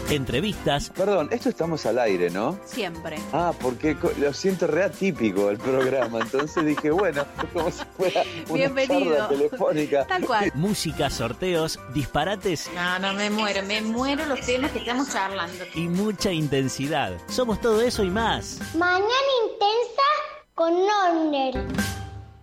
entrevistas. Perdón, esto estamos al aire, ¿no? Siempre. Ah, porque lo siento re atípico el programa, entonces dije, bueno, como si fuera una Bienvenido. charla telefónica. Tal cual. Música, sorteos, disparates No, me muero los temas que estamos charlando. y mucha intensidad. Somos todo eso y más. Mañana intensa con Norner.